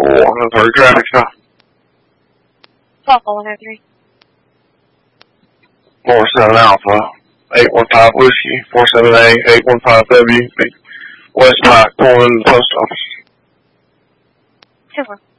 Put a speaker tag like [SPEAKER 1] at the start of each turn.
[SPEAKER 1] 103 traffic stop.
[SPEAKER 2] 123.
[SPEAKER 1] 47 Alpha, 815 Whiskey, 478, 815 W, West Pike, pulling in the post office.
[SPEAKER 2] 2-4.